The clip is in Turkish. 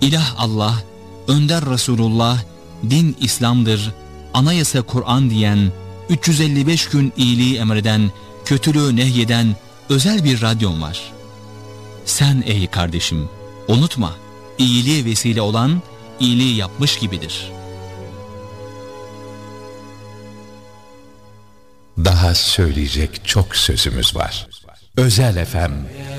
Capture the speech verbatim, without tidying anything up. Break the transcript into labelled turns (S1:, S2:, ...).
S1: İlah Allah, Önder Resulullah, din İslam'dır, anayasa Kur'an diyen, üç yüz elli beş gün iyiliği emreden, kötülüğü nehyeden özel bir radyom var. Sen ey kardeşim, unutma, iyiliğe vesile olan, iyiliği yapmış gibidir.
S2: Daha söyleyecek çok sözümüz var. Özel F M